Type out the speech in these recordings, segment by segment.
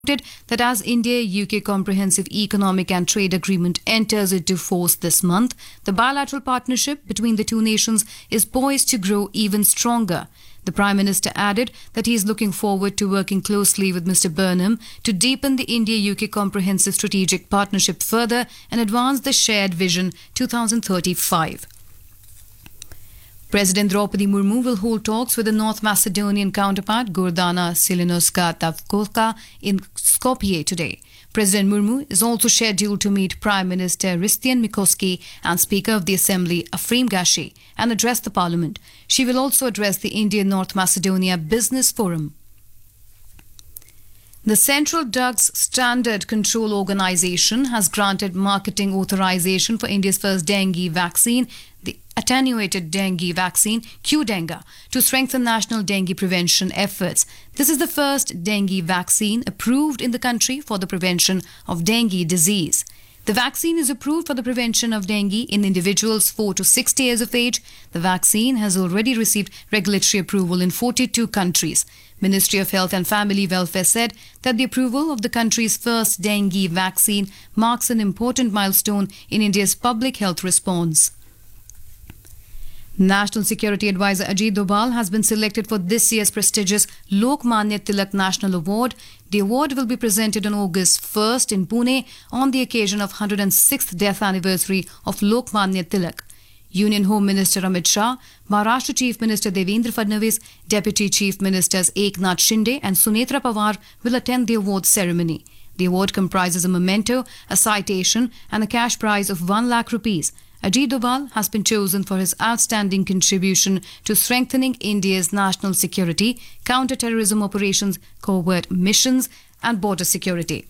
that as India-UK Comprehensive Economic and Trade Agreement enters into force this month, the bilateral partnership between the two nations is poised to grow even stronger. The Prime Minister added that he is looking forward to working closely with Mr. Burnham to deepen the India-UK Comprehensive Strategic Partnership further and advance the shared Vision 2035. President Draupadi Murmu will hold talks with the North Macedonian counterpart Gordana Silinoska-Tavkoka in Skopje today. President Murmu is also scheduled to meet Prime Minister Hristijan Mikoski and Speaker of the Assembly Afrim Gashi and address the Parliament. She will also address the India-North Macedonia Business Forum. The Central Drugs Standard Control Organisation has granted marketing authorization for India's first dengue vaccine, the attenuated dengue vaccine, Qdenga, to strengthen national dengue prevention efforts. This is the first dengue vaccine approved in the country for the prevention of dengue disease. The vaccine is approved for the prevention of dengue in individuals 4 to 60 years of age. The vaccine has already received regulatory approval in 42 countries. Ministry of Health and Family Welfare said that the approval of the country's first dengue vaccine marks an important milestone in India's public health response. National Security Advisor Ajit Doval has been selected for this year's prestigious Lok Manya Tilak National Award. The award will be presented on August 1st in Pune on the occasion of 106th death anniversary of Lok Manya Tilak. Union Home Minister Amit Shah, Maharashtra Chief Minister Devendra Fadnavis, Deputy Chief Ministers Eknath Shinde and Sunetra Pawar will attend the award ceremony. The award comprises a memento, a citation and a cash prize of 1 lakh rupees. Ajit Doval has been chosen for his outstanding contribution to strengthening India's national security, counter-terrorism operations, covert missions and border security.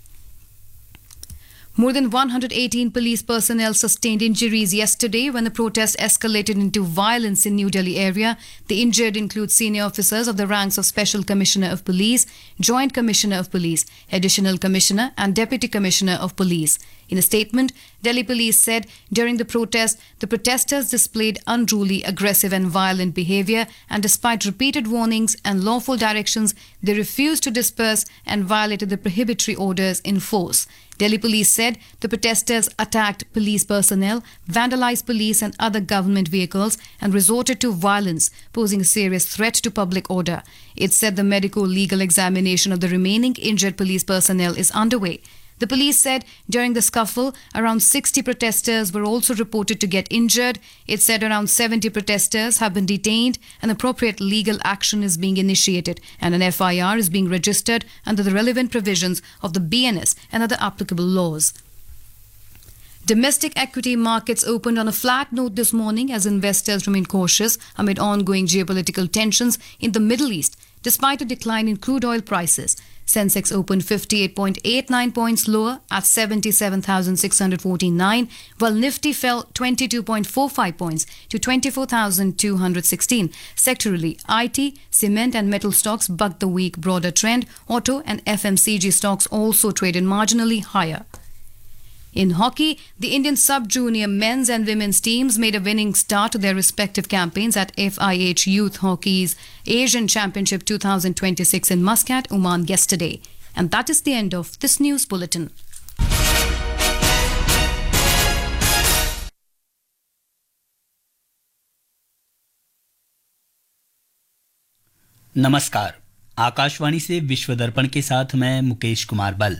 More than 118 police personnel sustained injuries yesterday when the protest escalated into violence in New Delhi area. The injured include senior officers of the ranks of Special Commissioner of Police, Joint Commissioner of Police, Additional Commissioner and Deputy Commissioner of Police. In a statement, Delhi Police said during the protest, the protesters displayed unruly, aggressive and violent behaviour and despite repeated warnings and lawful directions, they refused to disperse and violated the prohibitory orders in force. Delhi Police said the protesters attacked police personnel, vandalized police and other government vehicles and resorted to violence, posing a serious threat to public order. It said the medico-legal examination of the remaining injured police personnel is underway. The police said during the scuffle, around 60 protesters were also reported to get injured. It said around 70 protesters have been detained and appropriate legal action is being initiated and an FIR is being registered under the relevant provisions of the BNS and other applicable laws. Domestic equity markets opened on a flat note this morning as investors remain cautious amid ongoing geopolitical tensions in the Middle East, despite a decline in crude oil prices. Sensex opened 58.89 points lower at 77,649, while Nifty fell 22.45 points to 24,216. Sectorally, IT, cement and metal stocks bucked the weak broader trend. Auto and FMCG stocks also traded marginally higher. In hockey, the Indian sub-junior men's and women's teams made a winning start to their respective campaigns at FIH Youth Hockey's Asian Championship 2026 in Muscat, Oman yesterday. And that is the end of this news bulletin. नमस्कार, आकाशवाणी से विश्व दर्पण के साथ मैं मुकेश कुमार बल।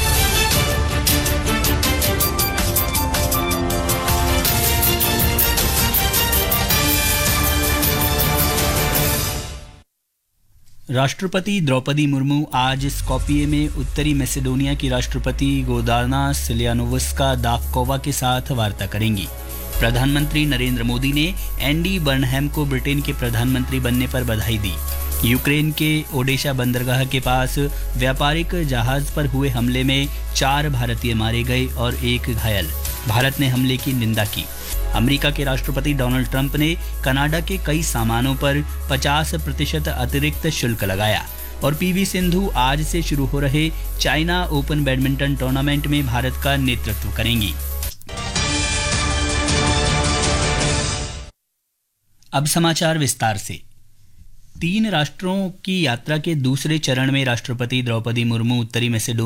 राष्ट्रपति द्रौपदी मुर्मू आज स्कॉपिये में उत्तरी मैसेडोनिया की राष्ट्रपति गोर्दाना सिलियानोवस्का-दावकोवा के साथ वार्ता करेंगी। प्रधानमंत्री नरेंद्र मोदी ने एंडी बर्नहैम को ब्रिटेन के प्रधानमंत्री बनने पर बधाई दी। यूक्रेन के ओडेशा बंदरगाह के पास व्यापारिक जहाज पर हुए हमले में 4 भारतीय मारे गए और 1 घायल। भारत ने हमले की निंदा की। अमेरिका के राष्ट्रपति डोनाल्ड ट्रंप ने कनाडा के कई सामानों पर 50% अतिरिक्त शुल्क लगाया और पीवी सिंधु आज से शुरू हो रहे चाइना ओपन बैडमिंटन टूर्नामेंट में भारत का नेतृत्व करेंगी। अब समाचार विस्तार से। 3 राष्ट्रों की यात्रा के दूसरे चरण में राष्ट्रपति द्रौपदी मुर्मू उत्तरी मैसेडोनिया